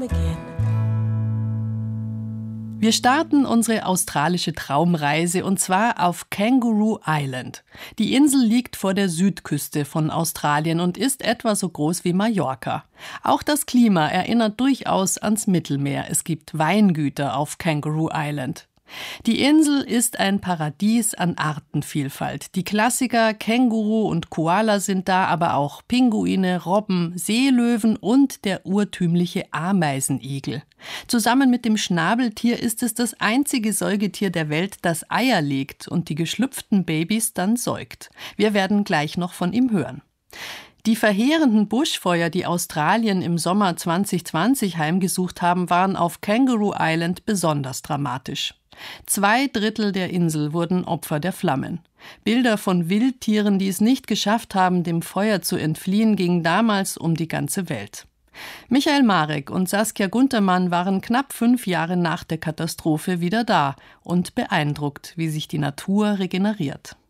again. Wir starten unsere australische Traumreise und zwar auf Kangaroo Island. Die Insel liegt vor der Südküste von Australien und ist etwa so groß wie Mallorca. Auch das Klima erinnert durchaus ans Mittelmeer. Es gibt Weingüter auf Kangaroo Island. Die Insel ist ein Paradies an Artenvielfalt. Die Klassiker Känguru und Koala sind da, aber auch Pinguine, Robben, Seelöwen und der urtümliche Ameisenigel. Zusammen mit dem Schnabeltier ist es das einzige Säugetier der Welt, das Eier legt und die geschlüpften Babys dann säugt. Wir werden gleich noch von ihm hören. Die verheerenden Buschfeuer, die Australien im Sommer 2020 heimgesucht haben, waren auf Kangaroo Island besonders dramatisch. 2/3 der Insel wurden Opfer der Flammen. Bilder von Wildtieren, die es nicht geschafft haben, dem Feuer zu entfliehen, gingen damals um die ganze Welt. Michael Marek und Saskia Guntermann waren knapp 5 Jahre nach der Katastrophe wieder da und beeindruckt, wie sich die Natur regeneriert.